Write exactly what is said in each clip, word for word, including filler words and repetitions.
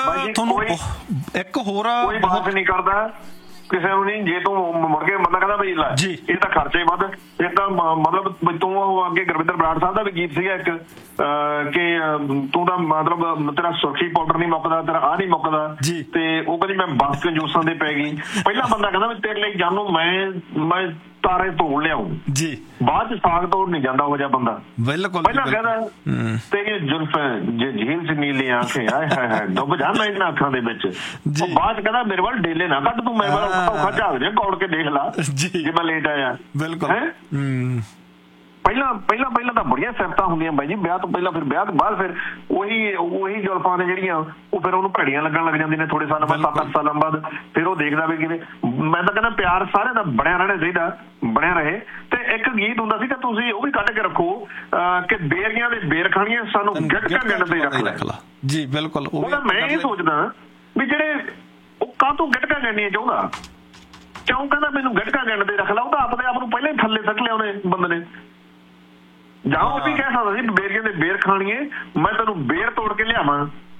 ਤੁਹਾਨੂੰ ਇੱਕ ਹੋਰ ਕੋਈ ਬਾਤ ਨਹੀਂ ਕਰਦਾ ਕਿਸੇ ਨੂੰ ਨਹੀਂ। ਜੇ ਤੂੰ ਮੁੜ ਕੇ ਬੰਦਾ ਕਹਿੰਦਾ ਬਈ ਲੈ ਇਹ ਤਾਂ ਖਰਚੇ ਵੱਧ, ਇਹ ਤਾਂ ਮਤਲਬ ਤੂੰ ਉਹ ਅੱਗੇ ਗੁਰਵਿੰਦਰ ਬਰਾੜ ਸਾਹਿਬ ਦਾ ਵੀ ਗੀਤ ਸੀਗਾ ਇੱਕ ਕਿ ਤੂੰ ਤਾਂ ਮਤਲਬ ਤੇਰਾ ਸੁਰਖੀ ਪਾਊਡਰ ਨਹੀਂ ਮੁੱਕਦਾ, ਤੇਰਾ ਆਹ ਨਹੀਂ ਮੁੱਕਦਾ, ਤੇ ਉਹ ਕਹਿੰਦੀ ਮੈਂ ਬਸ ਕੰਜੂਸਾਂ ਦੇ ਪੈ ਗਈ। ਪਹਿਲਾਂ ਬੰਦਾ ਕਹਿੰਦਾ ਵੀ ਤੇਰੇ ਲਈ ਜਾਨੂ ਮੈਂ ਮੈਂ ਤਾਰੇ ਤੋੜ ਲਿਆਉ ਜੀ, ਬਾਅਦ ਚ ਸਾਗ ਤੋੜ ਨਹੀਂ ਜਾਂਦਾ ਉਹ ਜਿਹਾ ਬੰਦਾ। ਬਿਲਕੁਲ ਪਹਿਲਾਂ ਕਹਿੰਦਾ ਤੇਰੀ ਜ਼ੁਲਫ ਝੀਲ ਚ ਨੀਲੀ ਆਂਖੇ ਆਏ ਹਾਏ ਹਾਏ ਡੁੱਬ ਜਾਣਾ ਇਹਨਾਂ ਅੱਖਾਂ ਦੇ ਵਿੱਚ, ਉਹ ਬਾਅਦ ਚ ਕਹਿੰਦਾ ਮੇਰੇ ਵੱਲ ਡੇਲੇ ਨਾ ਕੱਢ ਤੂੰ, ਮੇਰੇ ਵੱਲ ਔਖਾ ਝਾਕ ਦੇ ਕੌੜ ਕੇ ਦੇਖ ਲਾ ਜੇ ਮੈਂ ਲੇਟ ਆਇਆ। ਬਿਲਕੁਲ ਪਹਿਲਾਂ ਪਹਿਲਾਂ ਪਹਿਲਾਂ ਤਾਂ ਬੜੀਆਂ ਸਿਫਤਾਂ ਹੁੰਦੀਆਂ ਬਾਈ ਜੀ, ਵਿਆਹ ਤੋਂ ਪਹਿਲਾਂ। ਫਿਰ ਵਿਆਹ ਤੋਂ ਬਾਅਦ ਫਿਰ ਉਹੀ ਉਹੀ ਜ਼ੁਲਫਾਂ ਨੇ ਜਿਹੜੀਆਂ ਉਹ ਫਿਰ ਉਹਨੂੰ ਭੈੜੀਆਂ ਲੱਗਣ ਲੱਗ ਜਾਂਦੀਆਂ ਨੇ ਥੋੜੇ ਸਾਲਾਂ ਬਾਅਦ, ਸੱਤ ਅੱਠ ਸਾਲਾਂ ਬਾਅਦ। ਫਿਰ ਉਹ ਦੇਖਦਾ ਵੀ ਕਿਵੇਂ। ਮੈਂ ਤਾਂ ਕਹਿੰਦਾ ਪਿਆਰ ਸਾਰਿਆਂ ਦਾ ਬਣਿਆ ਰਹਿਣਾ ਚਾਹੀਦਾ, ਬਣਿਆ ਰਹੇ। ਤੇ ਇੱਕ ਗੀਤ ਹੁੰਦਾ ਸੀ ਕਿ ਤੁਸੀਂ ਉਹ ਵੀ ਕੱਢ ਕੇ ਰੱਖੋ ਕਿ ਬੇਰੀਆਂ ਦੇ ਬੇਰ ਖਾਣੀਆਂ ਸਾਨੂੰ ਗਿਟਕਾਂ ਗਿਣ ਤੇ ਰੱਖ ਲੈ ਜੀ। ਬਿਲਕੁਲ ਉਹਦਾ ਮੈਂ ਇਹ ਸੋਚਦਾ ਵੀ ਜਿਹੜੇ ਉਹ ਕਾਹਤੋਂ ਗਿਟਕਾਂ ਗਿਣਨੀਆਂ ਚਾਹੁੰਦਾ, ਕਿਉਂ ਕਹਿੰਦਾ ਮੈਨੂੰ ਗਿਟਕਾਂ ਗਿਣ ਤੇ ਰੱਖ ਲਾ, ਉਹ ਤਾਂ ਆਪਦੇ ਆਪ ਨੂੰ ਪਹਿਲਾਂ ਹੀ ਥੱਲੇ ਸੱਟ ਲਿਆ ਉਹਨੇ ਬੰਦੇ ਨੇ। ਜਾਂ ਉਹ ਵੀ ਕਹਿ ਸਕਦਾ ਸੀ ਬੇਰੀਆਂ ਦੇ ਬੇਰ ਖਾਣੀਏ, ਮੈਂ ਤੈਨੂੰ ਬੇਰ ਤੋੜ ਕੇ ਲਿਆਵਾਂ,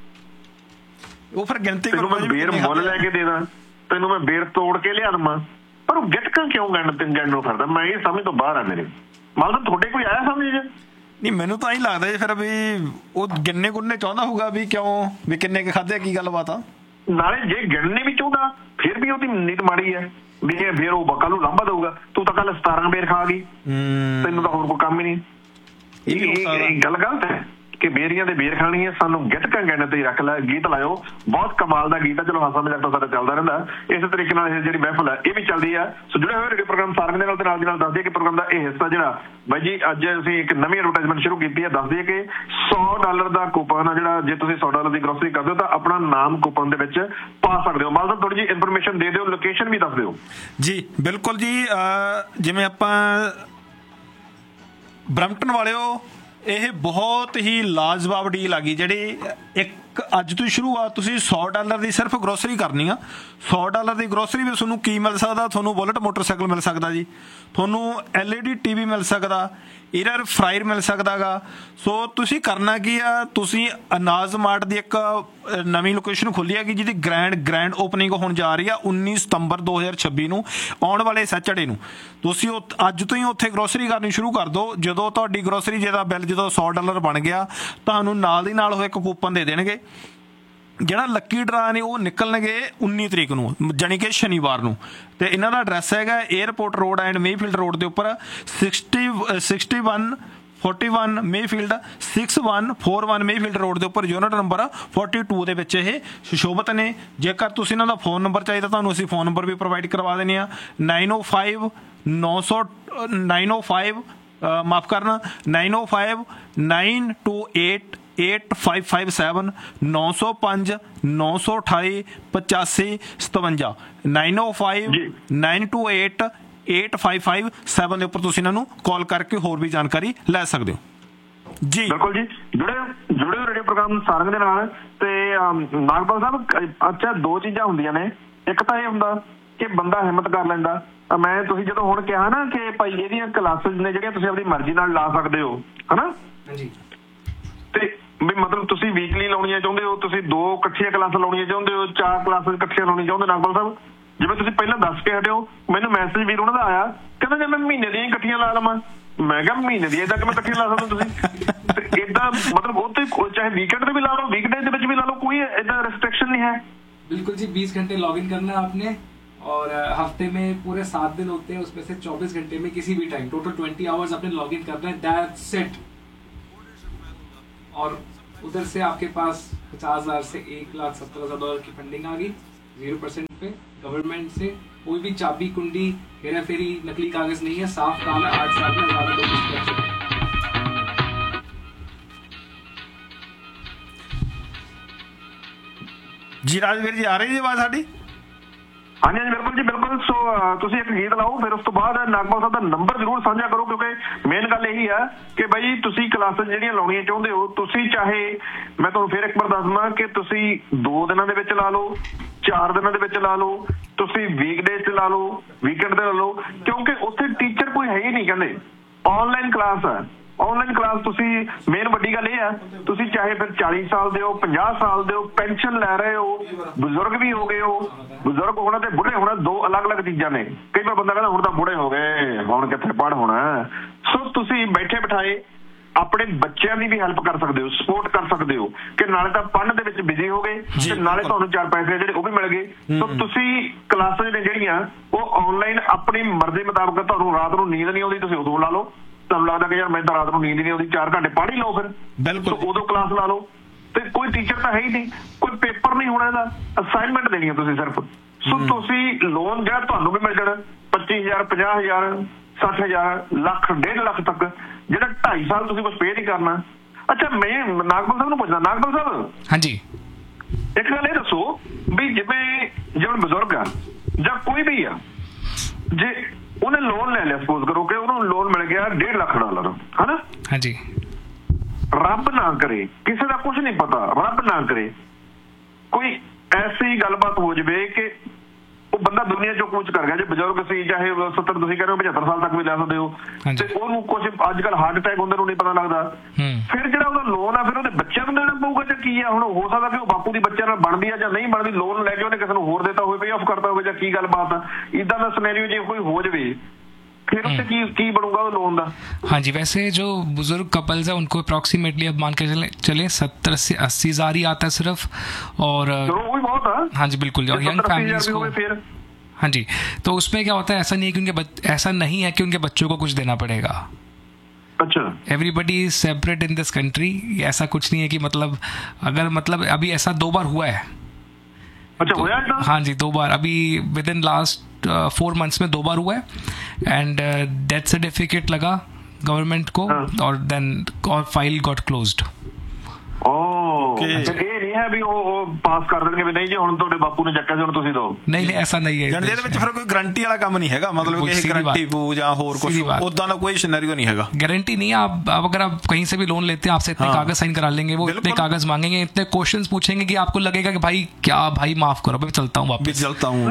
ਉਹ ਫਿਰ ਗਿਣਤੀ ਤੈਨੂੰ ਮੈਂ ਬੇਰ ਮੁੱਲ ਲੈ ਕੇ ਦੇਣਾ, ਤੈਨੂੰ ਮੈਂ ਬੇਰ ਤੋੜ ਕੇ ਲਿਆ ਦੇਵਾਂ। ਪਰ ਉਹ ਗਿਟਕਾਂ ਕਿਉਂ ਗਿਣ ਤੇ ਗਿਣ ਨੂੰ ਫਿਰਦਾ, ਮੈਂ ਇਹ ਸਮਝ ਤੋਂ ਬਾਹਰ ਆ ਮੇਰੇ। ਮਤਲਬ ਤੁਹਾਡੇ ਕੋਈ ਆਇਆ ਸਮਝ ਚ? ਨਹੀਂ ਮੈਨੂੰ ਤਾਂ ਇਹੀ ਲੱਗਦਾ ਜੀ ਫਿਰ ਵੀ ਉਹ ਗਿਣਨੇ ਗੁਣਨੇ ਚਾਹੁੰਦਾ ਹੋਊਗਾ ਵੀ ਕਿਉਂ ਵੀ ਕਿੰਨੇ ਕੁ ਖਾਧੇ, ਕੀ ਗੱਲਬਾਤ ਆ। ਨਾਲੇ ਜੇ ਗਿਣਨੇ ਵੀ ਚਾਹੁੰਦਾ ਫਿਰ ਵੀ ਉਹਦੀ ਨੀਤ ਮਾੜੀ ਹੈ ਵੀ ਇਹ ਫਿਰ ਉਹ ਕੱਲ ਨੂੰ ਲਾਂਭਾ ਦਊਗਾ, ਤੂੰ ਤਾਂ ਕੱਲ ਸਤਾਰਾਂ ਬੇਰ ਖਾ ਗਈ, ਤੈਨੂੰ ਤਾਂ ਹੋਰ ਕੋਈ ਕੰਮ ਹੀ ਨਹੀਂ। ਇਹ ਗੱਲ ਗਲਤ ਹੈ ਕਿ ਬੇਰੀਆਂ ਦੇ ਬੇਰ ਖਾਣੀ ਹੈ ਸਾਨੂੰ ਗਿਟਕਾਂ ਗਿਣਨ ਤੇ ਰੱਖ ਲੈ। ਗੀਤ ਲਾਇਓ, ਬਹੁਤ ਕਮਾਲ ਦਾ ਗੀਤ ਹੈ। ਚਲੋ ਹਾਸਾ ਮਜ਼ਾਕ ਤਾਂ ਸਾਡਾ ਚੱਲਦਾ ਰਹਿੰਦਾ, ਇਸੇ ਤਰੀਕੇ ਨਾਲ ਇਹ ਜਿਹੜੀ ਮਹਿਫਲ ਹੈ ਇਹ ਵੀ ਚੱਲਦੀ ਆ। ਸੋ ਜੁੜੇ ਹੋਏ ਰੇਡੀਓ ਪ੍ਰੋਗਰਾਮ ਸਾਰਿਆਂ ਦੇ ਨਾਲ ਤੇ ਨਾਲ ਦੀ ਨਾਲ ਦੱਸ ਦਈਏ ਕਿ ਪ੍ਰੋਗਰਾਮ ਦਾ ਇਹ ਹਿੱਸਾ ਜਿਹੜਾ ਬਾਈ ਜੀ ਅੱਜ ਅਸੀਂ ਇੱਕ ਨਵੀਂ ਐਡਵਰਟਾਈਜ਼ਮੈਂਟ ਸ਼ੁਰੂ ਕੀਤੀ ਹੈ। ਦੱਸ ਦਈਏ ਕਿ ਸੌ ਡਾਲਰ ਦਾ ਕੂਪਨ ਆ ਜਿਹੜਾ, ਜੇ ਤੁਸੀਂ ਸੌ ਡਾਲਰ ਦੀ ਗਰੋਸਰੀ ਕਰਦੇ ਹੋ ਤਾਂ ਆਪਣਾ ਨਾਮ ਕੂਪਨ ਦੇ ਵਿੱਚ ਪਾ ਸਕਦੇ ਹੋ। ਮਾਲ ਸਾਹਿਬ ਥੋੜੀ ਜਿਹੀ ਇਨਫੋਰਮੇਸ਼ਨ ਦੇ ਦਿਓ, ਲੋਕੇਸ਼ਨ ਵੀ ਦੱਸ ਦਿਓ ਜੀ। ਬਿਲਕੁਲ ਜੀ, ਜਿਵੇਂ ਆਪਾਂ ਬਰੰਪਟਨ ਵਾਲਿਓ ਇਹ ਬਹੁਤ ਹੀ ਲਾਜਵਾਬ ਡੀਲ ਆ ਗਈ ਜਿਹੜੀ ਇੱਕ ਅੱਜ ਤੋਂ ਸ਼ੁਰੂ ਆ। ਤੁਸੀਂ ਸੌ ਡਾਲਰ ਦੀ ਸਿਰਫ ਗਰੋਸਰੀ ਕਰਨੀ ਆ। ਸੌ ਡਾਲਰ ਦੀ ਗਰੋਸਰੀ ਵਿੱਚ ਤੁਹਾਨੂੰ ਕੀ ਮਿਲ ਸਕਦਾ? ਤੁਹਾਨੂੰ ਬੁਲਟ ਮੋਟਰਸਾਈਕਲ ਮਿਲ ਸਕਦਾ ਜੀ, ਤੁਹਾਨੂੰ L E D T V ਮਿਲ ਸਕਦਾ, ਏਅਰ ਫਰਾਇਰ ਮਿਲ ਸਕਦਾ ਗਾ। ਸੋ ਤੁਸੀਂ ਕਰਨਾ ਕੀ ਆ, ਤੁਸੀਂ ਅਨਾਜ ਮਾਰਟ ਦੀ ਇੱਕ ਨਵੀਂ ਲੋਕੇਸ਼ਨ ਖੋਲ੍ਹੀ ਹੈਗੀ ਜਿਹਦੀ ਗ੍ਰੈਂਡ ਗ੍ਰੈਂਡ ਓਪਨਿੰਗ ਹੋਣ ਜਾ ਰਹੀ ਆ ਉੱਨੀ ਸਤੰਬਰ ਦੋ ਹਜ਼ਾਰ ਛੱਬੀ ਨੂੰ, ਆਉਣ ਵਾਲੇ ਸੈਚਰਡੇ ਨੂੰ। ਤੁਸੀਂ ਅੱਜ ਤੋਂ ਹੀ ਉੱਥੇ ਗਰੋਸਰੀ ਕਰਨੀ ਸ਼ੁਰੂ ਕਰ ਦਿਓ। ਜਦੋਂ ਤੁਹਾਡੀ ਗਰੋਸਰੀ ਜਿਹਦਾ ਬਿੱਲ ਜਦੋਂ ਸੌ ਡਾਲਰ ਬਣ ਗਿਆ ਤੁਹਾਨੂੰ ਨਾਲ ਦੀ ਨਾਲ ਉਹ ਇੱਕ ਕੂਪਨ ਦੇ ਦੇਣਗੇ। ਜਿਹੜਾ ਲੱਕੀ ਡਰਾ ਨੇ ਉਹ ਨਿਕਲਣਗੇ ਉੱਨੀ ਤਰੀਕ ਨੂੰ, ਜਾਣੀ ਕਿ ਸ਼ਨੀਵਾਰ ਨੂੰ। ਤੇ ਇਹਨਾਂ ਦਾ ਐਡਰੈਸ ਹੈਗਾ airport road and Mayfield road ਦੇ ਉੱਪਰ sixty sixty one forty one Mayfield six one four one Mayfield road ਦੇ ਉੱਪਰ ਯੂਨਿਟ ਨੰਬਰ ਫੋਰਟੀ ਟੂ ਦੇ ਵਿੱਚ ਇਹ ਸੁਸ਼ੋਭਿਤ ਨੇ। ਜੇਕਰ ਤੁਸੀਂ ਇਹਨਾਂ ਦਾ ਫੋਨ ਨੰਬਰ ਚਾਹੀਦਾ ਤੁਹਾਨੂੰ ਅਸੀਂ ਫੋਨ ਨੰਬਰ ਵੀ ਪ੍ਰੋਵਾਈਡ ਕਰਵਾ ਦਿੰਦੇ ਹਾਂ। ਨਾਈਨ ਓ ਫਾਈਵ ਨੌ ਸੌ ਨਾਈਨ ਓ ਫਾਈਵ ਮਾਫ ਕਰਨਾ nine O five nine to eight eight five five seven ਨੌ ਸੌ ਪੰਜ ਨੌ ਸੌ ਅਠਾਈ ਪਚਾਸੀ ਸਤਵੰਜਾ nine O five nine to eight eight five five seven ਦੇ ਉੱਪਰ ਤੁਸੀਂ ਇਹਨਾਂ ਨੂੰ ਕਾਲ ਕਰਕੇ ਹੋਰ ਵੀ ਜਾਣਕਾਰੀ ਲੈ ਸਕਦੇ ਹੋ ਜੀ। ਬਿਲਕੁਲ ਜੀ, ਜੁੜੇ ਜੁੜੇ ਹੋ ਰੇਡੀਓ ਪ੍ਰੋਗਰਾਮ ਸਾਰਿਆਂ ਦੇ ਨਾਲ। ਤੇ ਨਾਗਪਾਲ ਸਾਹਿਬ, ਅੱਛਾ ਦੋ ਚੀਜ਼ਾਂ ਹੁੰਦੀਆਂ ਨੇ। ਇੱਕ ਤਾਂ ਇਹ ਹੁੰਦਾ ਕਿ ਬੰਦਾ ਹਿੰਮਤ ਕਰ ਲੈਂਦਾ। ਮੈਂ ਤੁਸੀਂ ਜਦੋਂ ਹੁਣ ਕਿਹਾ ਨਾ ਕਿ ਭਾਈ ਇਹਦੀਆਂ ਕਲਾਸਿਸ ਨੇ ਜਿਹੜੀਆਂ ਤੁਸੀਂ ਆਪਣੀ ਮਰਜ਼ੀ ਨਾਲ ਲਾ ਸਕਦੇ ਹੋ, ਹਨਾ ਜੀ, ਤੇ ਵੀ ਮਤਲਬ ਤੁਸੀਂ ਵੀਕਲੀ ਲਾਉਣੀਆਂ ਚਾਹੁੰਦੇ ਹੋ, ਤੁਸੀਂ ਦੋ ਇਕੱਠੀਆਂ ਕਲਾਸਾਂ ਲਾਉਣੀਆਂ ਚਾਹੁੰਦੇ ਹੋ, ਚਾਰ ਕਲਾਸਾਂ ਇਕੱਠੀਆਂ ਲਾਉਣੀਆਂ ਚਾਹੁੰਦੇ। ਨਾਗਪਾਲ ਸਾਹਿਬ ਜਿਵੇਂ ਤੁਸੀਂ ਪਹਿਲਾਂ ਦੱਸ ਕੇ ਹਟਿਓ, ਮੈਨੂੰ ਮੈਸੇਜ ਵੀਰ ਉਹਨਾਂ ਦਾ ਆਇਆ, ਕਹਿੰਦਾ ਜੇ ਮੈਂ ਮਹੀਨੇ ਦੀਆਂ ਇਕੱਠੀਆਂ ਲਾ ਲਵਾਂ। ਮੈਂ ਕਿਹਾ ਮਹੀਨੇ ਦੀਆਂ ਏਦਾਂ ਕਿਵੇਂ ਇਕੱਠੀਆਂ ਲਾ ਸਕਦੇ ਤੁਸੀਂ? ਤੇ ਏਦਾਂ ਮਤਲਬ ਉਹ ਤੇ ਚਾਹੇ ਵੀਕਐਂਡ ਤੇ ਵੀ ਲਾ ਲਓ, ਵੀਕਡੇ ਦੇ ਵਿੱਚ ਵੀ ला लो, कोई ऐसा रिस्ट्रिक्शन नहीं है। बिल्कुल जी, बीस घंटे लॉग इन करना है आपने और हफ्ते में पूरे सात दिन होते हैं, उसमें से चौबीस घंटे में किसी भी टाइम टोटल ट्वेंटी आवर्स आपने लॉग इन करना है, दैट्स इट। और उधर से आपके पास पचास हजार से एक लाख सत्तर हजार डॉलर की फंडिंग आ गई जीरो परसेंट पे गवर्नमेंट से। कोई भी चाबी कुंडी हेरा फेरी नकली कागज नहीं है, साफ काम है। आठ साल में ज्यादा लोग इस कर चुके हैं। जी राजवीर जी, आ रही जी आवाज साडी? हाँ जी बिल्कुल जी बिल्कुल। सो तुसी एक गीत लाओ, फिर उस तो बाद नागपाल साहब का नंबर जरूर साझा करो, क्योंकि मेन गल यही है कि बई तुसी क्लासेस ਜਿਹੜੀਆਂ ਲਾਉਣੀਆਂ ਚਾਹੁੰਦੇ ਹੋ, ਤੁਸੀਂ ਚਾਹੇ ਮੈਂ ਤੁਹਾਨੂੰ ਫਿਰ ਇੱਕ ਵਾਰ ਦੱਸਦਾ ਕਿ ਤੁਸੀਂ ਦੋ ਦਿਨਾਂ ਦੇ ਵਿੱਚ ਲਾ ਲਓ, ਚਾਰ ਦਿਨਾਂ ਦੇ ਵਿੱਚ ਲਾ ਲਓ, ਤੁਸੀਂ ਵੀਕਡੇ 'ਚ ਲਾ ਲਓ, ਵੀਕਐਂਡ ਤੇ ਲਾ ਲਓ, ਕਿਉਂਕਿ ਉੱਥੇ ਟੀਚਰ ਕੋਈ ਹੈ ਹੀ ਨਹੀਂ। ਕਹਿੰਦੇ ਆਨਲਾਈਨ ਕਲਾਸ ਹੈ, ਆਨਲਾਈਨ ਕਲਾਸ ਤੁਸੀਂ ਮੇਨ ਵੱਡੀ ਗੱਲ ਇਹ ਆ, ਤੁਸੀਂ ਚਾਹੇ ਫਿਰ ਚਾਲੀ ਸਾਲ ਦੇ ਹੋ, ਪੰਜਾਹ ਸਾਲ ਦੇ ਹੋ, ਪੈਨਸ਼ਨ ਲੈ ਰਹੇ ਹੋ, ਬਜ਼ੁਰਗ ਵੀ ਹੋ ਗਏ ਹੋ। ਬਜ਼ੁਰਗ ਹੋਣਾ ਤੇ ਬੁੱਢੇ ਹੋਣਾ ਦੋ ਅਲੱਗ-ਅਲੱਗ ਚੀਜ਼ਾਂ ਨੇ। ਕਈ ਵਾਰ ਬੰਦਾ ਕਹਿੰਦਾ ਹੁਣ ਤਾਂ ਬੁੱਢੇ ਹੋ ਗਏ, ਹੁਣ ਕਿੱਥੇ ਪੜ੍ਹ ਹੋਣਾ। ਸੋ ਤੁਸੀਂ ਬੈਠੇ ਬਿਠਾਏ ਆਪਣੇ ਬੱਚਿਆਂ ਦੀ ਵੀ ਹੈਲਪ ਕਰ ਸਕਦੇ ਹੋ, ਸਪੋਰਟ ਕਰ ਸਕਦੇ ਹੋ ਕਿ ਨਾਲੇ ਤਾਂ ਪੜ੍ਹਨ ਦੇ ਵਿੱਚ ਬਿਜ਼ੀ ਹੋ ਗਏ ਤੇ ਨਾਲੇ ਤੁਹਾਨੂੰ ਚਾਰ ਪੈਸੇ ਜਿਹੜੇ ਉਹ ਵੀ ਮਿਲ ਗਏ। ਸੋ ਤੁਸੀਂ ਕਲਾਸਾਂ ਨੇ ਜਿਹੜੀਆਂ ਉਹ ਆਨਲਾਈਨ ਆਪਣੀ ਮਰਜ਼ੀ ਮੁਤਾਬਕ, ਤੁਹਾਨੂੰ ਰਾਤ ਨੂੰ ਨੀਂਦ ਨਹੀਂ ਆਉਂਦੀ ਤੁਸੀਂ ਉਦੋਂ ਲਾ ਲਓ, ਤੁਹਾਨੂੰ ਲੱਗਦਾ ਕਿ ਯਾਰ ਮੈਂ ਤਾਂ ਰਾਤ ਨੂੰ ਨੀਂਦ ਨਹੀਂ ਆਉਂਦੀ, ਚਾਰ ਘੰਟੇ ਪੜ੍ਹ ਹੀ ਲਓ ਫਿਰ, ਬਿਲਕੁਲ ਉਦੋਂ ਕਲਾਸ ਲਾ ਲਓ। ਤੇ ਕੋਈ ਟੀਚਰ ਤਾਂ ਹੈ ਹੀ ਨਹੀਂ, ਕੋਈ ਪੇਪਰ ਨਹੀਂ ਹੋਣਾ, ਇਹਦਾ ਅਸਾਈਨਮੈਂਟ ਦੇਣੀ ਹੈ ਤੁਸੀਂ ਸਿਰਫ। ਸੋ ਤੁਸੀਂ ਲੋਨ ਜਿਹੜਾ ਤੁਹਾਨੂੰ ਵੀ ਮਿਲ ਜਾਣਾ ਪੱਚੀ ਹਜ਼ਾਰ ਪੰਜਾਹ ਹਜ਼ਾਰ ਸੱਠ ਹਜ਼ਾਰ ਲੱਖ ਡੇਢ ਲੱਖ ਤੱਕ, ਜਿਹੜਾ ਢਾਈ ਸਾਲ ਤੁਸੀਂ ਕੁਛ ਪੇ ਨਹੀਂ ਕਰਨਾ। ਅੱਛਾ ਮੈਂ ਨਾਗਪਾਲ ਸਾਹਿਬ ਨੂੰ ਪੁੱਛਦਾ, ਨਾਗਪਾਲ ਸਾਹਿਬ ਹਾਂਜੀ ਇੱਕ ਗੱਲ ਇਹ ਦੱਸੋ ਵੀ ਜਿਵੇਂ ਜਿਵੇਂ ਬਜ਼ੁਰਗ ਆ ਜਾਂ ਕੋਈ ਵੀ ਆ, ਜੇ ਉਹਨੇ ਲੋਨ ਲੈ ਲਿਆ, ਸਪੋਜ਼ ਕਰੋ ਕਿ ਉਹਨੂੰ ਲੋਨ ਮਿਲ ਗਿਆ ਡੇਢ ਲੱਖ ਡਾਲਰ, ਹਨਾ? ਹਾਂਜੀ। ਰੱਬ ਨਾ ਕਰੇ, ਕਿਸੇ ਦਾ ਕੁਝ ਨਹੀਂ ਪਤਾ, ਰੱਬ ਨਾ ਕਰੇ ਕੋਈ ਐਸੀ ਗੱਲਬਾਤ ਹੋ ਜਾਵੇ ਕਿ ਉਹ ਬੰਦਾ ਦੁਨੀਆ ਚੋਂ ਕੂਚ ਕਰ ਗਿਆ। ਜੇ ਬਜ਼ੁਰਗ ਸੀ, ਚਾਹੇ ਸੱਤਰ ਤੁਸੀਂ ਕਹਿੰਦੇ ਹੋ ਪਝੱਤਰ ਸਾਲ ਤੱਕ ਵੀ ਲੈ ਸਕਦੇ ਹੋ, ਤੇ ਉਹਨੂੰ ਕੁਝ ਅੱਜ ਕੱਲ੍ਹ ਹਾਰਟ ਅਟੈਕ ਹੁੰਦੇ ਨੂੰ ਨਹੀਂ ਪਤਾ ਲੱਗਦਾ, ਫਿਰ ਜਿਹੜਾ ਉਹਦਾ ਲੋਨ ਆ ਫਿਰ ਉਹਦੇ ਬੱਚਿਆਂ ਨੂੰ ਦੇਣਾ ਪਊਗਾ ਜਾਂ ਕੀ ਆ? ਹੁਣ ਹੋ ਸਕਦਾ ਕਿ ਉਹ ਬਾਪੂ ਦੀ ਬੱਚਿਆਂ ਨਾਲ ਬਣਦੀ ਆ ਜਾਂ ਨਹੀਂ ਬਣਦੀ, ਲੋਨ ਲੈ ਕੇ ਉਹਨੇ ਕਿਸੇ ਨੂੰ ਹੋਰ ਦਿੱਤਾ ਹੋਵੇ, ਪੇ ਆਫ ਕਰਤਾ ਹੋਵੇ ਜਾਂ ਕੀ ਗੱਲਬਾਤ ਆ। इदा ਦਾ ਸਿਨੈਰੀਓ ਜੇ ਕੋਈ ਹੋ ਜਾਵੇ फिर उससे की की बनूंगा वो लोन दा। हाँ जी, वैसे जो बुजुर्ग कपल्स है उनको अप्रॉक्सीमेटली अब मान के चले चले सत्तर से अस्सी हजार ही आता है सिर्फ, और वो भी बहुत है। हाँ जी बिल्कुल, और यंग फैमिलीज को फिर हाँ जी, तो उसमें क्या होता है, ऐसा नहीं है कि उनके ऐसा नहीं है कि उनके बच्चों को कुछ देना पड़ेगा। अच्छा, everybody is separate in this country. ऐसा कुछ नहीं है कि मतलब अगर मतलब अभी ऐसा दो बार हुआ है। अच्छा, हुआ है? हाँ जी, दो बार अभी with in last four months में दो बार हुआ है। एंड डेथ सर्टिफिकेट लगा गवर्नमेंट को, और देन और फाइल गॉट क्लोज्ड। नहीं नहीं ऐसा नहीं है, कोई गारंटी वाला काम नहीं है, मतलब गारंटी या और कुछ उदा का कोई सिनेरियो नहीं है। गारंटी नहीं है। आप अगर आप कहीं से भी लोन लेते हैं, आपसे इतने हाँ। कागज साइन करा लेंगे, वो इतने कागज मांगेंगे, इतने क्वेश्चंस पूछेंगे कि आपको लगेगा कि भाई क्या भाई माफ करो, मैं चलता हूँ वापस चलता हूँ।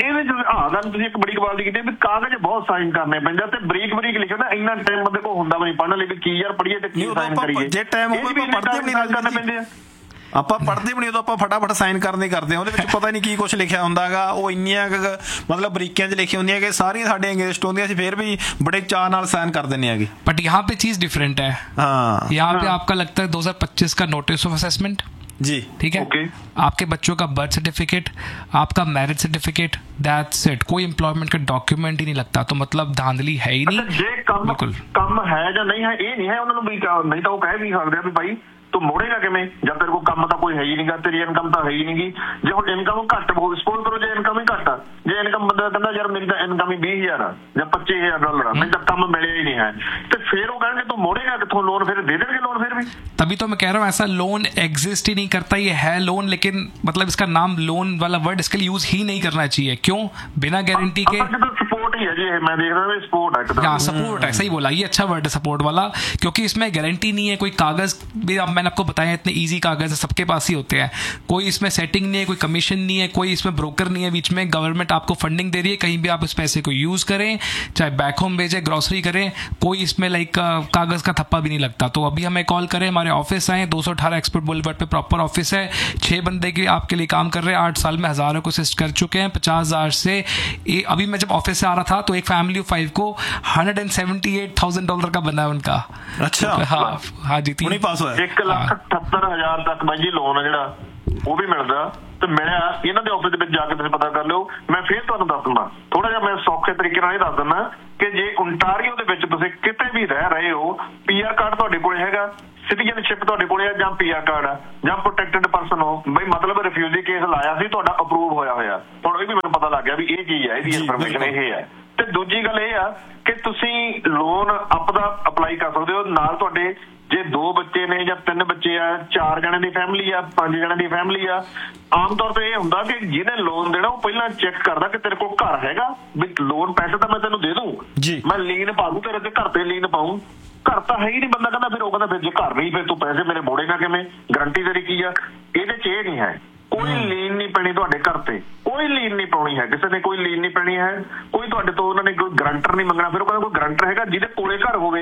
एक बड़ी गल की कागज बहुत साइन करने पैंदे ते बरीक बरीक लिखे ना, इन्ना टाइम बंदे को हुंदा नहीं पढ़ने लई की यार पढ़िए ते की साइन करिए। जे टाइम होवे पढ़दे भी नहीं करने पैंदे, ਆਪਾਂ ਪੜ੍ਹਦੇ ਵੀ ਨਹੀਂ ਉਦੋਂ ਆਪਾਂ ਫਟਾਫਟ ਸਾਈਨ ਕਰਨੇ ਕਰਦੇ ਹਾਂ, ਉਹਦੇ ਵਿੱਚ ਪਤਾ ਨਹੀਂ ਕੀ ਕੁਝ ਲਿਖਿਆ ਹੁੰਦਾ ਹੈਗਾ, ਉਹ ਇੰਨੀਆਂ मतलब ਬਰੀਕੀਆਂ 'ਚ ਲਿਖੀ ਹੁੰਦੀਆਂ ਕਿ ਸਾਰੀਆਂ ਸਾਡੇ ਅਗੇਂਸਟ ਹੁੰਦੀਆਂ, ਅਸੀਂ ਫਿਰ ਵੀ बड़े चाह ਨਾਲ साइन कर देने ਹੈਗੇ। बट यहाँ पे चीज डिफरेंट है। हाँ, यहाँ पे आपका लगता है दो हज़ार पच्चीस का नोटिस ऑफ असेसमेंट जी, ठीक है, okay. आपके बच्चों का बर्थ सर्टिफिकेट, आपका मैरिज सर्टिफिकेट, दैट्स इट। कोई एम्प्लॉयमेंट का डॉक्यूमेंट ही नहीं लगता, तो मतलब धांधली है ही नहीं। जे काम काम है या नहीं है ये नहीं है, उन्होंने भी नहीं तो वो कह भी सकते भी भाई तू मोड़ेगा किवें जब तेरे को काम तो कोई है ही नहीं, तेरी इनकम तो है ही नहीं। जे हुण इनकम घट सपोज करो, जे इनकम ही घट आ, जे इनकम बंदा कहंदा यार मेरी तो इनकम ही बीस हजार आ या पच्चीस हजार डॉलर आ, मैं तो काम मिले ही नहीं है, तो फिर वो कहेंगे तू मोड़ेगा कित्थों लोन, फिर दे देंगे लोन फिर भी। तभी तो मैं कह रहा हूँ ऐसा लोन एग्जिस्ट ही नहीं करता। ये है लोन, लेकिन मतलब इसका नाम लोन वाला वर्ड इसके लिए यूज ही नहीं करना चाहिए। क्यों? बिना गारंटी के सपोर्ट ही है जी, मैं देख रहा हूँ सपोर्ट है। हाँ, सपोर्ट है, सही बोला, ये अच्छा वर्ड है सपोर्ट वाला, क्योंकि इसमें गारंटी नहीं है। कोई कागज भी मैंने आपको बताया इतने इजी कागज है, सबके पास ही होते हैं, कोई इसमें सेटिंग नहीं है, कोई कमीशन नहीं है, कोई इसमें ब्रोकर नहीं है बीच में। गवर्नमेंट आपको फंडिंग दे रही है, कहीं भी आप इस पैसे को यूज करें, चाहे बैक होम भेजें, ग्रोसरी करें, कोई इसमें लाइक कागज का थप्पा भी नहीं लगता। तो अभी हमें कॉल करें, हमारे ऑफिस आए, दो सौ अठारह एक्सपोर्ट बुलेवार्ड पे प्रॉपर ऑफिस है, छह बंदे के आपके लिए काम कर रहे हैं, आठ साल में हजारों को असिस्ट कर चुके हैं, पचास हजार से। अभी मैं जब ऑफिस से आ रहा था तो एक फैमिली ऑफ फाइव को hundred and seventy eight thousand dollar का बना है उनका। अच्छा, हाँ हाँ जी, तीन पास हुआ एक लाख अठहत्तर हजार तक भाई जी लोन है ਜਿਹੜਾ ਉਹ ਵੀ ਮਿਲਦਾ ਤੇ ਮਿਲਿਆ ਇਹਨਾਂ ਦੇ ਆਫਿਸ ਦੇ ਵਿੱਚ ਜਾ ਕੇ ਤੁਸੀਂ ਪਤਾ ਕਰ ਲਿਓ। ਮੈਂ ਫਿਰ ਤੁਹਾਨੂੰ ਦੱਸ ਦਿੰਦਾ, ਥੋੜਾ ਜਿਹਾ ਮੈਂ ਸੌਖੇ ਤਰੀਕੇ ਨਾਲ ਇਹ ਦੱਸ ਦਿੰਦਾ ਕਿ ਜੇ ਓਨਟਾਰੀਓ ਦੇ ਵਿੱਚ ਤੁਸੀਂ ਕਿਤੇ ਵੀ ਰਹਿ ਰਹੇ ਹੋ, ਪੀਆਰ ਕਾਰਡ ਤੁਹਾਡੇ ਕੋਲ ਹੈਗਾ, ਸਿਟੀਜ਼ਨਸ਼ਿਪ ਤੁਹਾਡੇ ਕੋਲ ਹੈ ਜਾਂ ਪੀਆਰ ਕਾਰਡ ਆ ਜਾਂ ਪ੍ਰੋਟੈਕਟਡ ਪਰਸਨ ਹੋ, ਬਈ ਮਤਲਬ ਰਿਫਿਊਜੀ ਕੇਸ ਲਾਇਆ ਸੀ, ਤੁਹਾਡਾ ਅਪਰੂਵ ਹੋਇਆ ਹੋਇਆ, ਹੁਣ ਇਹ ਵੀ ਮੈਨੂੰ ਪਤਾ ਲੱਗ ਗਿਆ ਵੀ ਇਹ ਚੀਜ਼ ਹੈ, ਇਹਦੀ ਇਨਫੋਰਮੇਸ਼ਨ ਇਹ ਹੈ। ਤੇ ਦੂਜੀ ਗੱਲ ਇਹ ਆ ਕਿ ਤੁਸੀਂ ਲੋਨ ਅਪ ਦਾ ਅਪਲਾਈ ਕਰ ਸਕਦੇ ਹੋ। ਨਾਲ ਤੁਹਾਡੇ ਜੇ ਦੋ ਬੱਚੇ ਨੇ ਜਾਂ ਤਿੰਨ ਬੱਚੇ ਆ, ਚਾਰ ਜਣਿਆਂ ਦੀ ਫੈਮਿਲੀ ਆ, ਪੰਜ ਜਣਿਆਂ ਦੀ ਫੈਮਿਲੀ ਆ, ਆਮ ਤੌਰ ਤੇ ਇਹ ਹੁੰਦਾ ਕਿ ਜਿਹਨੇ ਲੋਨ ਦੇਣਾ ਉਹ ਪਹਿਲਾਂ ਚੈੱਕ ਕਰਦਾ ਕਿ ਤੇਰੇ ਕੋਲ ਘਰ ਹੈਗਾ, ਵੀ ਲੋਨ ਪੈਸੇ ਤਾਂ ਮੈਂ ਤੈਨੂੰ ਦੇ ਦੂੰ, ਮੈਂ ਲੀਨ ਪਾ ਦੂੰ ਤੇਰੇ ਤੇ, ਘਰ ਤੇ ਲੀਨ ਪਾਊਂ, ਘਰ ਤਾਂ ਹੈ ਹੀ ਨਹੀਂ। ਬੰਦਾ ਕਹਿੰਦਾ ਫਿਰ ਉਹ ਕਹਿੰਦਾ ਫਿਰ ਜੇ ਘਰ ਨਹੀਂ ਫਿਰ ਤੂੰ ਪੈਸੇ ਮੇਰੇ ਮੋੜੇਗਾ ਕਿਵੇਂ, ਗਰੰਟੀ ਤੇਰੀ ਕੀ ਆ? ਇਹਦੇ ਚ ਇਹ ਨਹੀਂ ਹੈ, ਕੋਈ ਲੀਨ ਨਹੀਂ ਪੈਣੀ ਤੁਹਾਡੇ ਘਰ ਤੇ, ਕੋਈ ਲੀਨ ਨਹੀਂ ਪਾਉਣੀ ਹੈ, ਕਿਸੇ ਨੇ ਕੋਈ ਲੀਨ ਨਹੀਂ ਪੈਣੀ ਹੈ, ਕੋਈ ਤੁਹਾਡੇ ਤੋਂ ਉਹਨਾਂ ਨੇ ਕੋਈ ਗਰੰਟਰ ਨਹੀਂ ਮੰਗਣਾ। ਫਿਰ ਉਹ ਕਹਿੰਦਾ ਕੋਈ ਗਰੰਟਰ ਹੈਗਾ ਜਿਹਦੇ ਕੋਲੇ ਘਰ ਹੋਵੇ,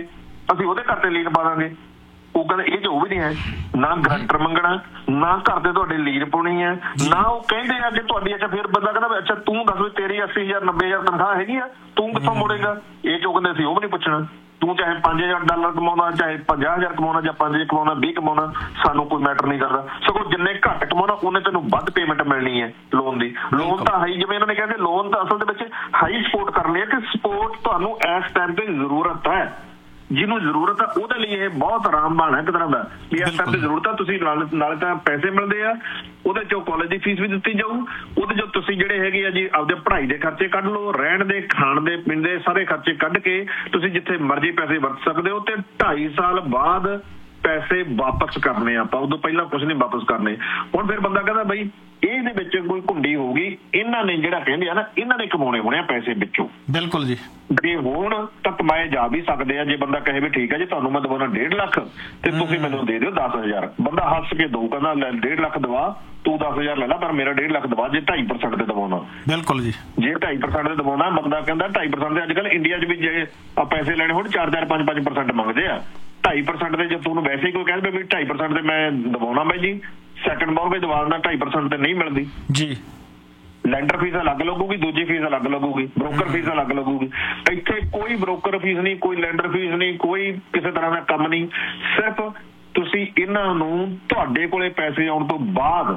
ਅਸੀਂ ਉਹਦੇ ਘਰ ਤੇ ਲੀਨ ਪਾ ਦਾਂਗੇ। ਉਹ ਕਹਿੰਦੇ ਇਹ 'ਚ ਉਹ ਵੀ ਨਹੀਂ ਹੈ, ਨਾ ਗਰੰਟਰ ਮੰਗਣਾ, ਨਾ ਘਰ ਦੇ ਤੁਹਾਡੇ ਲੀਨ ਪਾਉਣੀ ਹੈ, ਨਾ ਉਹ ਕਹਿੰਦੇ ਆ ਕਿ ਤੁਹਾਡੀ। ਅੱਛਾ ਫਿਰ ਬੰਦਾ ਕਹਿੰਦਾ ਅੱਛਾ ਤੂੰ ਦੱਸ ਵੀ ਤੇਰੀ ਅੱਸੀ ਹਜ਼ਾਰ ਨੱਬੇ ਹਜ਼ਾਰ ਤਨਖਾਹ ਹੈਗੀ ਆ, ਤੂੰ ਕਿੱਥੋਂ ਮੋੜੇਗਾ? ਇਹ 'ਚ ਉਹ ਕਹਿੰਦੇ ਅਸੀਂ ਉਹ ਵੀ ਨਹੀਂ ਪੁੱਛਣਾ। ਤੂੰ ਚਾਹੇ ਪੰਜ ਹਜ਼ਾਰ ਡਾਲਰ ਕਮਾਉਣਾ, ਚਾਹੇ ਪੰਜਾਹ ਹਜ਼ਾਰ ਕਮਾਉਣਾ, ਜਾਂ ਪੰਜ ਕਮਾਉਣਾ, ਵੀਹ ਕਮਾਉਣਾ, ਸਾਨੂੰ ਕੋਈ ਮੈਟਰ ਨਹੀਂ ਕਰਦਾ। ਸਗੋਂ ਜਿੰਨੇ ਘੱਟ ਕਮਾਉਣਾ ਉਹਨੇ ਤੈਨੂੰ ਵੱਧ ਪੇਮੈਂਟ ਮਿਲਣੀ ਹੈ ਲੋਨ ਦੀ। ਲੋਨ ਤਾਂ ਹਾਈ, ਜਿਵੇਂ ਇਹਨਾਂ ਨੇ ਕਹਿੰਦੇ ਲੋਨ ਤਾਂ ਅਸਲ ਦੇ ਵਿੱਚ ਹਾਈ ਸਪੋਰਟ ਕਰ ਲਿਆ ਕਿ ਸਪੋਰਟ ਤੁਹਾਨੂੰ ਇਸ ਟਾਈਮ ਤੇ ਜ਼ਰੂਰਤ ਹੈ। ਜਿਹਨੂੰ ਜ਼ਰੂਰਤ ਹੈ ਉਹਦੇ ਲਈ ਇਹ ਬਹੁਤ ਆਰਾਮਬਾਨ ਹੈ ਇੱਕ ਤਰ੍ਹਾਂ ਦਾ ਵੀ ਇਸ ਟਾਈਮ ਤੇ ਜ਼ਰੂਰਤ ਹੈ। ਤੁਸੀਂ ਨਾਲ ਨਾਲੇ ਤਾਂ ਪੈਸੇ ਮਿਲਦੇ ਆ, ਉਹਦੇ ਚੋਂ ਕਾਲਜ ਦੀ ਫੀਸ ਵੀ ਦਿੱਤੀ ਜਾਊ, ਉਹਦੇ ਚੋਂ ਤੁਸੀਂ ਜਿਹੜੇ ਹੈਗੇ ਆ ਜੀ ਆਪਦੇ ਪੜ੍ਹਾਈ ਦੇ ਖਰਚੇ ਕੱਢ ਲਓ, ਰਹਿਣ ਦੇ, ਖਾਣ ਦੇ, ਪੀਣ ਦੇ ਸਾਰੇ ਖਰਚੇ ਕੱਢ ਕੇ ਤੁਸੀਂ ਜਿੱਥੇ ਮਰਜ਼ੀ ਪੈਸੇ ਵਰਤ ਸਕਦੇ ਹੋ। ਤੇ ਢਾਈ ਸਾਲ ਬਾਅਦ ਪੈਸੇ ਵਾਪਸ ਕਰਨੇ ਆਪਾਂ, ਉਦੋਂ ਪਹਿਲਾਂ ਕੁਝ ਨਹੀਂ ਵਾਪਸ ਕਰਨੇ। ਹੁਣ ਫਿਰ ਬੰਦਾ ਕਹਿੰਦਾ ਬਈ ਇਹਦੇ ਵਿੱਚ ਕੋਈ ਘੁੰਡੀ ਹੋਊਗੀ, ਇਹਨਾਂ ਨੇ ਜਿਹੜਾ ਕਹਿੰਦੇ ਆ ਨਾ ਇਹਨਾਂ ਨੇ ਕਮਾਉਣੇ ਹੋਣੇ ਆ ਪੈਸੇ ਵਿੱਚੋਂ। ਬਿਲਕੁਲ ਜੀ, ਜੇ ਹੋਣ ਤਾਂ ਕਮਾਏ ਜਾ ਵੀ ਸਕਦੇ ਆ। ਜੇ ਬੰਦਾ ਕਹੇ ਵੀ ਠੀਕ ਹੈ ਜੀ ਤੁਹਾਨੂੰ ਮੈਂ ਦਵਾਉਣਾ ਡੇਢ ਲੱਖ ਤੇ ਤੁਸੀਂ ਮੈਨੂੰ ਦੇ ਦਿਓ ਦਸ ਹਜ਼ਾਰ, ਬੰਦਾ ਹੱਸ ਕੇ ਦਊ, ਕਹਿੰਦਾ ਲੈ ਡੇਢ ਲੱਖ ਦਵਾ, ਤੂੰ ਦਸ ਹਜ਼ਾਰ ਲੈ ਲਾ ਪਰ ਮੇਰਾ ਡੇਢ ਲੱਖ ਦਵਾ ਜੇ ਢਾਈ ਪਰਸੈਂਟ ਤੇ ਦਵਾਉਣਾ। ਬਿਲਕੁਲ ਜੀ, ਜੇ ਢਾਈ ਪਰਸੈਂਟ ਤੇ ਦਵਾਉਣਾ ਬੰਦਾ ਕਹਿੰਦਾ ਢਾਈ ਪਰਸੈਂਟ ਤੇ ਅੱਜ ਕੱਲ੍ਹ ਇੰਡੀਆ 'ਚ ਵੀ ਜੇ ਆ ਪੈਸੇ ਲੈਣੇ ਹੁਣ ਚਾਰ ਚਾਰ ਪੰਜ ਪੰਜ ਪਰਸੈਂਟ ਮੰਗਦੇ ਆ। ਢਾਈ ਪਰਸੈਂਟ ਤੇ ਜੇ ਤੁਹਾਨੂੰ ਵੈਸੇ ਹੀ ਕੋਈ ਕਹਿੰਦੇ ਵੀ ਢਾਈ ਪਰਸੈਂਟ ਤੇ ਮੈਂ ਦਵਾਉਣਾ ਬਾਈ ਜੀ, ਸੈਕੰਡ ਮੌਰਗੇਜ ਦਵਾ ਦਿੰਦਾ ਢਾਈ ਪਰਸੈਂਟ ਤੇ ਨਹੀਂ ਮਿਲਦੀ ਜੀ। ਲੈਂਡਰ ਫੀਸ ਅਲੱਗ ਲੱਗੂਗੀ, ਦੂਜੀ ਫੀਸ ਅਲੱਗ ਲੱਗੂਗੀ, ਬ੍ਰੋਕਰ ਫੀਸ ਅਲੱਗ ਲੱਗੂਗੀ। ਇੱਥੇ ਕੋਈ ਬ੍ਰੋਕਰ ਫੀਸ ਨਹੀਂ, ਕੋਈ ਲੈਂਡਰ ਫੀਸ ਨਹੀਂ, ਕੋਈ ਕਿਸੇ ਤਰ੍ਹਾਂ ਦਾ ਕੰਮ ਨਹੀਂ। ਸਿਰਫ ਤੁਸੀਂ ਇਹਨਾਂ ਨੂੰ ਤੁਹਾਡੇ ਕੋਲੇ ਪੈਸੇ ਆਉਣ ਤੋਂ ਬਾਅਦ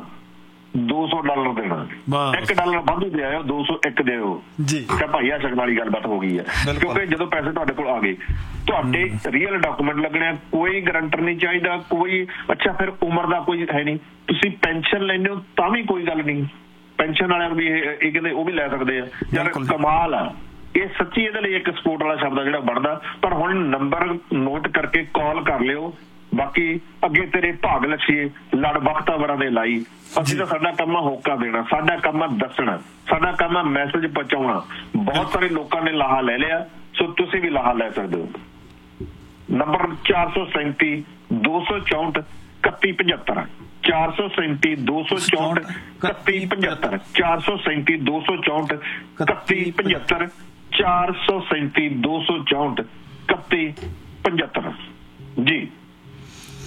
ਦੋ ਸੌ ਡਾਲਰ ਦੇਣਾ। ਇੱਕ ਡਾਲਰ ਵਾਧੂ ਦੇ ਆਇਓ, ਦੋ ਸੌ ਇੱਕ ਦਿਓ ਜੀ। ਤਾਂ ਭਾਈ ਆ ਸ਼ਕਲ ਵਾਲੀ ਗੱਲਬਾਤ ਹੋ ਗਈ ਹੈ, ਕਿਉਂਕਿ ਜਦੋਂ ਪੈਸੇ ਤੁਹਾਡੇ ਕੋਲ ਆ ਗਏ ਤੁਹਾਡੇ ਰੀਅਲ ਡਾਕੂਮੈਂਟ ਲੱਗਣੇ, ਕੋਈ ਗਰੰਟਰ ਨਹੀਂ ਚਾਹੀਦਾ, ਕੋਈ ਅੱਛਾ ਫਿਰ ਉਮਰ ਦਾ ਕੋਈ ਹੈ ਨਹੀਂ। ਤੁਸੀਂ ਪੈਨਸ਼ਨ ਲੈਂਦੇ ਹੋ ਤਾਂ ਵੀ ਕੋਈ ਗੱਲ ਨਹੀਂ, ਪੈਨਸ਼ਨ ਵਾਲਿਆਂ ਨੂੰ ਵੀ ਇਹ ਕਹਿੰਦੇ ਉਹ ਵੀ ਲੈ ਸਕਦੇ ਆ। ਯਾਰ ਕਮਾਲ ਆ ਇਹ ਸੱਚੀ। ਇਹਦੇ ਲਈ ਇੱਕ ਸਪੋਰਟ ਵਾਲਾ ਸ਼ਬਦ ਆ ਜਿਹੜਾ ਬਣਦਾ। ਪਰ ਹੁਣ ਨੰਬਰ ਨੋਟ ਕਰਕੇ ਕਾਲ ਕਰ ਲਿਓ, ਬਾਕੀ ਅੱਗੇ ਤੇਰੇ ਭਾਗ ਲੱਛੀਏ ਲੜ ਬਖਤਾਵਰਾਂ ਦੇ ਲਾਈ। ਅਸੀਂ ਤਾਂ ਸਾਡਾ ਕੰਮ ਆ ਹੋਕਾ ਦੇਣਾ, ਸਾਡਾ ਕੰਮ ਆ ਦੱਸਣਾ, ਸਾਡਾ ਕੰਮ ਆ ਮੈਸੇਜ ਪਹੁੰਚਾਉਣਾ। ਬਹੁਤ ਸਾਰੇ ਲੋਕਾਂ ਨੇ ਲਾਹਾ ਲੈ ਲਿਆ, ਸੋ ਤੁਸੀਂ ਵੀ ਲਾਹਾ ਲੈ ਸਕਦੇ ਹੋ। ਨੰਬਰ ਚਾਰ ਸੌ ਸੈਂਤੀ ਦੋ ਸੌ ਚੌਂਹਠ ਇਕੱਤੀ ਪਝੱਤਰ, ਚਾਰ ਸੌ ਸੈਂਤੀ ਦੋ ਸੌ ਚੌਂਹਠ ਇਕੱਤੀ ਪਝੱਤਰ, ਚਾਰ ਸੌ ਸੈਂਤੀ ਦੋ ਸੌ ਚੌਂਹਠ ਇਕੱਤੀ ਪਝੱਤਰ, ਚਾਰ ਸੌ ਸੈਂਤੀ ਦੋ ਸੌ ਚੌਂਹਠ ਇਕੱਤੀ ਪਝੱਤਰ ਜੀ।